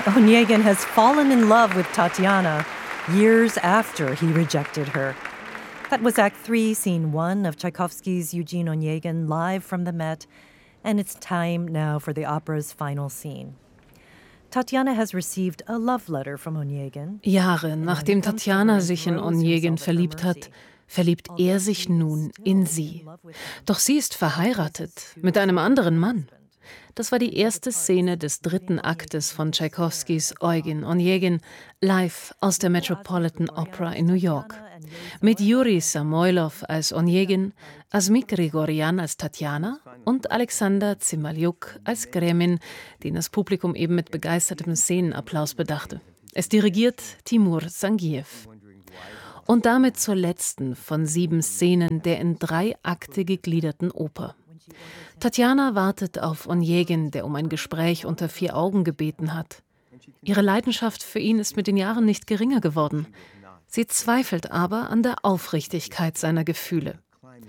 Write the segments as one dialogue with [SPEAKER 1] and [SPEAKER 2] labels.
[SPEAKER 1] Onegin has fallen in love with Tatiana years after he rejected her. That was Act 3, Scene 1 of Tchaikovsky's Eugene Onegin, live from the Met, and it's time now for the opera's final scene. Tatiana has received a love letter from Onegin.
[SPEAKER 2] Jahre nachdem Tatjana sich in Onegin verliebt hat, verliebt er sich nun in sie. Doch sie ist verheiratet mit einem anderen Mann. Das war die erste Szene des 3. Aktes von Tchaikovskys Eugen Onegin, live aus der Metropolitan Opera in New York. Mit Juri Samoilov als Onegin, Asmik Grigoryan als Tatjana und Alexander Zimaljuk als Gremin, den das Publikum eben mit begeistertem Szenenapplaus bedachte. Es dirigiert Timur Sangiev. Und damit zur letzten von 7 Szenen der in 3 Akte gegliederten Oper. Tatjana wartet auf Onegin, der um ein Gespräch unter 4 Augen gebeten hat. Ihre Leidenschaft für ihn ist mit den Jahren nicht geringer geworden. Sie zweifelt aber an der Aufrichtigkeit seiner Gefühle.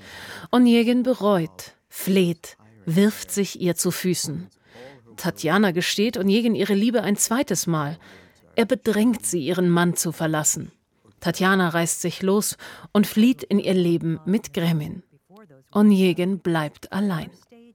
[SPEAKER 2] Onegin bereut, fleht, wirft sich ihr zu Füßen. Tatjana gesteht Onegin ihre Liebe ein zweites Mal. Er bedrängt sie, ihren Mann zu verlassen. Tatjana reißt sich los und flieht in ihr Leben mit Gremin. Onegin bleibt allein.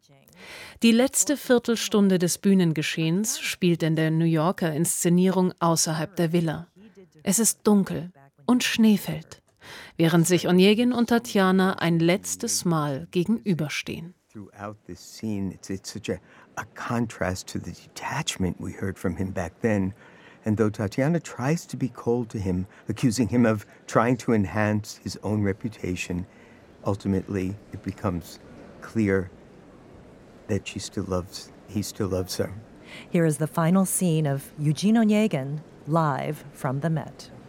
[SPEAKER 2] Die letzte Viertelstunde des Bühnengeschehens spielt in der New Yorker Inszenierung außerhalb der Villa. Es ist dunkel und Schnee fällt, während sich Onegin und Tatjana ein letztes Mal gegenüberstehen.
[SPEAKER 3] Throughout this scene, it's such a contrast to the detachment we heard from him back then. And though Tatiana tries to be cold to him, accusing him of trying to enhance his own reputation, ultimately it becomes clear that he still loves her.
[SPEAKER 1] Here is the final scene of Eugene Onegin, live from the Met.